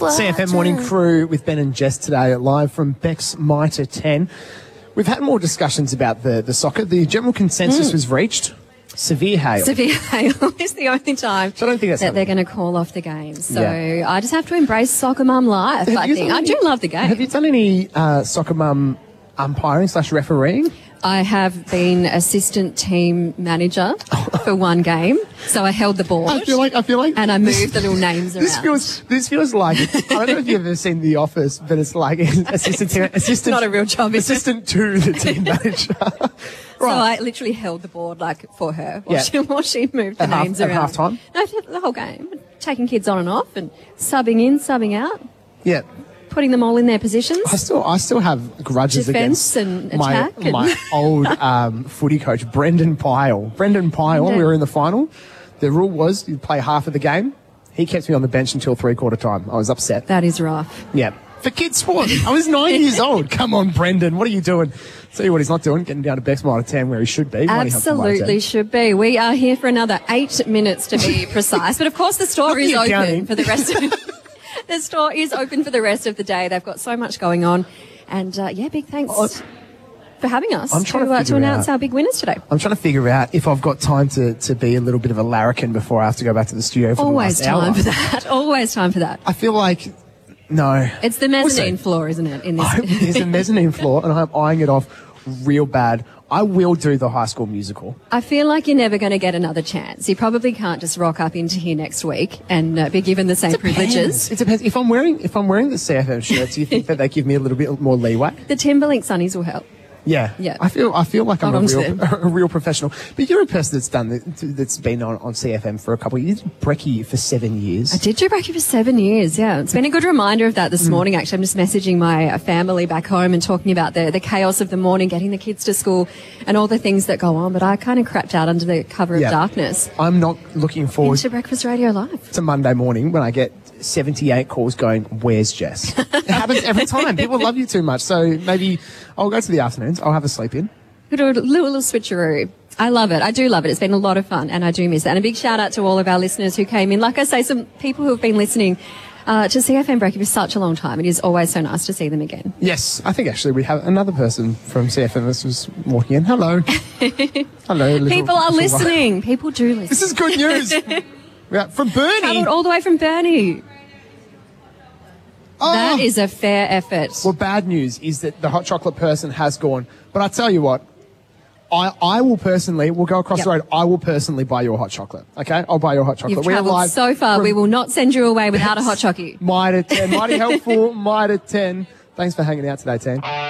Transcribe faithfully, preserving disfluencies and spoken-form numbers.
C F M Morning Crew with Ben and Jess today, live from Beck's Mitre ten. We've had more discussions about the, the soccer. The general consensus mm. was reached. Severe hail. Severe hail is the only time so I don't think that's that they're going to call off the game. So yeah. I just have to embrace soccer mum life, have I think. Any, I do love the game. Have you done any uh, soccer mum umpiring slash refereeing? I have been assistant team manager for one game, so I held the board. I feel like I feel like, and I moved the little names around. This feels this feels like I don't know if you've ever seen The Office, but it's like assistant team, assistant. Not a real job. Assistant to the team manager. Right. So I literally held the board like for her while, yeah. she, while she moved the at names half, around. At half time? No, the whole game, taking kids on and off and subbing in, subbing out. Yeah. Putting them all in their positions. I still, I still have grudges Defense against and my attack and my old um, footy coach, Brendan Pyle. Brendan Pyle. Brendan. We were in the final. The rule was you play half of the game. He kept me on the bench until three quarter time. I was upset. That is rough. Yeah, for kids' sport. I was nine years old. Come on, Brendan. What are you doing? Tell you what he's not doing, getting down to Beck's Mitre ten where he should be. Absolutely should be. We are here for another eight minutes to be precise. But of course the store is open counting. for the rest of The store is open for the rest of the day. They've got so much going on. And, uh, yeah, big thanks oh, for having us I'm trying to, to, uh, to announce out, our big winners today. I'm trying to figure out if I've got time to, to be a little bit of a larrikin before I have to go back to the studio for Always the last hour. time for that. Always time for that. I feel like, no. It's the mezzanine floor, isn't it? In this? It's a mezzanine floor, and I'm eyeing it off real bad. I will do the High School Musical. I feel like you're never going to get another chance. You probably can't just rock up into here next week and uh, be given the same it privileges. It depends. If I'm wearing if I'm wearing the C F M shirt, do you think that they give me a little bit more leeway? The Timberlink Sunnies will help. Yeah, yeah. I feel I feel like I'm Hold a real, a real professional. But you're a person that's done that's been on, on C F M for a couple of years. Brekkie for seven years. I did do Brekkie for seven years. Yeah, it's been a good reminder of that this mm. morning. Actually, I'm just messaging my family back home and talking about the the chaos of the morning, getting the kids to school, and all the things that go on. But I kind of crapped out under the cover yeah. of darkness. I'm not looking forward into Breakfast Radio Live. To Monday morning when I get seventy-eight calls going, "Where's Jess?" It happens every time. People love you too much, so maybe I'll go to the afternoons. I'll have a sleep in. Little, little, little switcheroo. I love it. I do love it. It's been a lot of fun, and I do miss it. And a big shout out to all of our listeners who came in. Like I say, some people who have been listening uh, to C F M Brekkie for such a long time. It is always so nice to see them again. Yes, I think actually we have another person from C F M that was walking in. Hello. Hello. Little, people are little listening. One. People do listen. This is good news. Yeah, from Bernie. Travelled all the way from Bernie. Oh. That is a fair effort. Well, bad news is that the hot chocolate person has gone. But I tell you what, I, I will personally, we'll go across yep. the road, I will personally buy your hot chocolate, okay? I'll buy your hot chocolate. You've travelled so far, we will not send you away without a hot chocolate. Mitre ten, mighty helpful, Mitre ten. Thanks for hanging out today, team.